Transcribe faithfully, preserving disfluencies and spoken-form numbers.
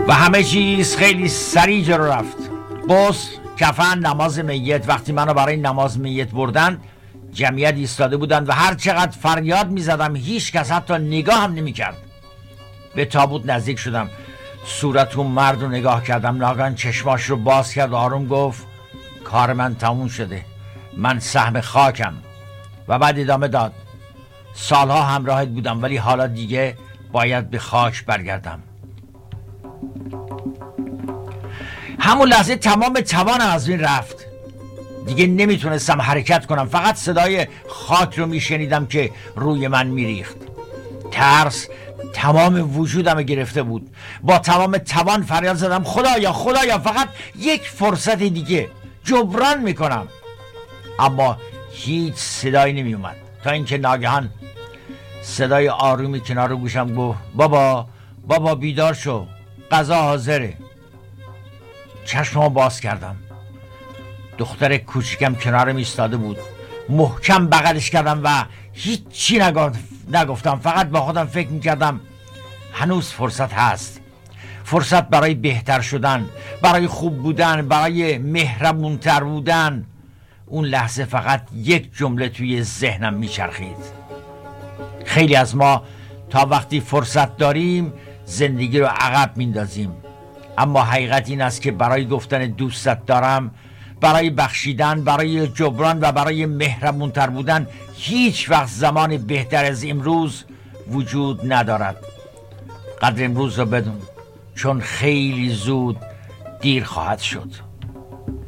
و همه چیز خیلی سریع جلو رفت. غسل، کفن، نماز میت. وقتی منو برای نماز میت بردن جمعیت ایستاده بودند و هر چقدر فریاد میزدم هیچ کس حتی نگاه هم نمی کرد. به تابوت نزدیک شدم، صورت اون مرد رو نگاه کردم. ناگهان چشماش رو باز کرد و آروم گفت کار من تموم شده، من سهم خاکم. و بعد ادامه داد سالها همراهت بودم ولی حالا دیگه باید به خاک برگردم. همون لحظه تمام توانم از بین رفت. دیگه نمیتونستم حرکت کنم، فقط صدای خاک رو میشنیدم که روی من میریخت. ترس تمام وجودم گرفته بود. با تمام توان فریاد زدم خدایا خدایا فقط یک فرصت دیگه، جبران میکنم. اما هیچ صدایی نمی اومد تا اینکه ناگهان صدای آرومی کنار گوشم گفت بابا بابا بیدار شو، غذا حاضره. چشممو باز کردم. دختر کوچیکم کنارم ایستاده بود. محکم بغلش کردم و هیچی نگفتم، فقط با خودم فکر میکردم هنوز فرصت هست، فرصت برای بهتر شدن، برای خوب بودن، برای مهربونتر بودن. اون لحظه فقط یک جمله توی ذهنم میچرخید: خیلی از ما تا وقتی فرصت داریم زندگی رو عقب میندازیم، اما حقیقت این است که برای گفتن دوستت دارم، برای بخشیدن، برای جبران و برای مهربونتر بودن هیچ وقت زمان بهتر از امروز وجود ندارد. قدر امروز رو بدون، چون خیلی زود دیر خواهد شد.